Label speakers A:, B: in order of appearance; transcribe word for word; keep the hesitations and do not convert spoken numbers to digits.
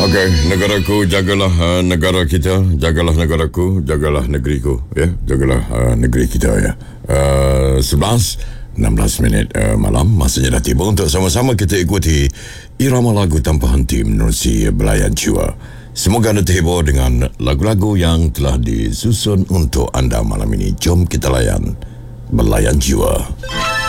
A: Okey, negaraku, jagalah uh, negara kita, jagalah negaraku, jagalah negeriku, ya, jagalah uh, negeri kita, ya. Uh, sebelas enam belas minit uh, malam, masanya dah tiba untuk sama-sama kita ikuti irama lagu tanpa henti menerusi belayan jiwa. Semoga anda terhibur dengan lagu-lagu yang telah disusun untuk anda malam ini. Jom kita layan belayan jiwa.